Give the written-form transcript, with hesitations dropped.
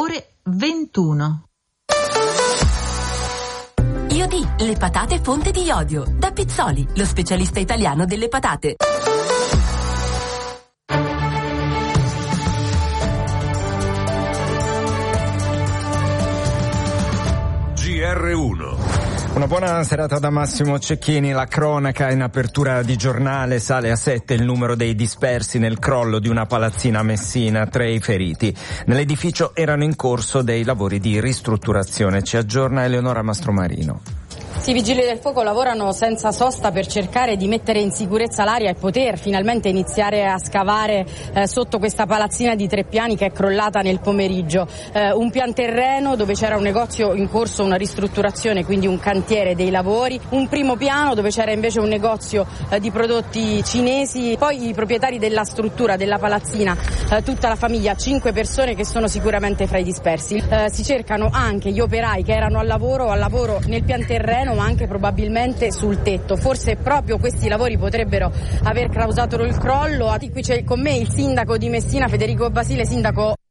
ore 21. Iodi, le patate fonte di iodio. Da Pizzoli, lo specialista italiano delle patate. GR1. Una buona serata da Massimo Cecchini. La cronaca in apertura di giornale: sale a 7 il numero dei dispersi nel crollo di una palazzina a Messina, 3 i feriti. Nell'edificio erano in corso dei lavori di ristrutturazione. Ci aggiorna Eleonora Mastromarino. I vigili del fuoco lavorano senza sosta per cercare di mettere in sicurezza l'area e poter finalmente iniziare a scavare sotto questa palazzina di 3 piani che è crollata nel pomeriggio. Un pianterreno dove c'era un negozio in corso, una ristrutturazione, quindi un cantiere dei lavori. Un primo piano dove c'era invece un negozio di prodotti cinesi. Poi i proprietari della struttura, della palazzina, tutta la famiglia, 5 persone che sono sicuramente fra i dispersi. Si cercano anche gli operai che erano al lavoro nel pianterreno, ma anche probabilmente sul tetto. Forse proprio questi lavori potrebbero aver causato il crollo. Qui c'è con me il sindaco di Messina, Federico Basile. Sindaco,